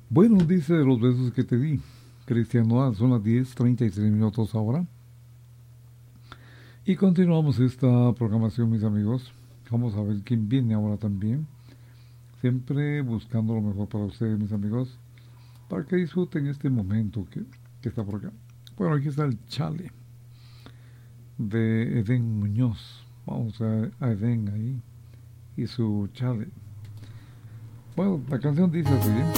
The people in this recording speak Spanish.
Bueno, dice de los besos que te di. Cristiano, son las 10:33 ahora. Y continuamos esta programación, mis amigos. Vamos a ver quién viene ahora también. Siempre buscando lo mejor para ustedes, mis amigos. Para que disfruten este momento que está por acá. Bueno, aquí está el Chale de Edén Muñoz. Vamos a Edén ahí y su Chale. Bueno, la canción dice así, ¿eh?